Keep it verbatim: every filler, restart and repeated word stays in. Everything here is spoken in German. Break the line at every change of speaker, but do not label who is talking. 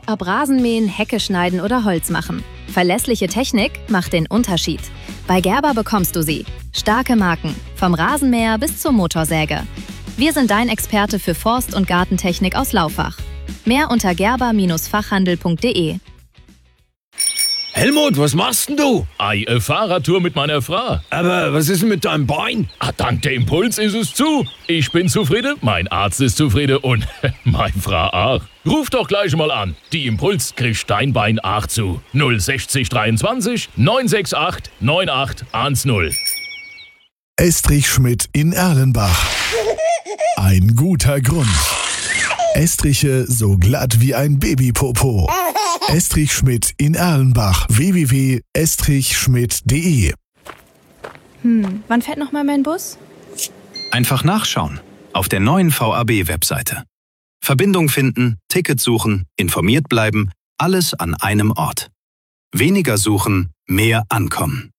Ob Rasenmähen, Hecke schneiden oder Holz machen. Verlässliche Technik macht den Unterschied. Bei Gerber bekommst du sie. Starke Marken, vom Rasenmäher bis zur Motorsäge. Wir sind dein Experte für Forst- und Gartentechnik aus Laufach. Mehr unter gerber Fachhandel punkt de.
Helmut, was machst denn du?
Ei, eine Fahrradtour mit meiner Frau.
Aber was ist denn mit deinem Bein?
Ah, dank der Impuls ist es zu. Ich bin zufrieden, mein Arzt ist zufrieden und meine Frau auch. Ruf doch gleich mal an. Die Impuls kriegt dein Bein auch zu. null sechzig dreiundzwanzig neun sechs acht neun acht eins null.
Estrich Schmidt in Erlenbach. Ein guter Grund. Estriche so glatt wie ein Babypopo. Estrich Schmidt in Erlenbach. w w w punkt estrich schmidt punkt de.
Hm, wann fährt noch mal mein Bus?
Einfach nachschauen. Auf der neuen V A B-Webseite. Verbindung finden, Ticket suchen, informiert bleiben, alles an einem Ort. Weniger suchen, mehr ankommen.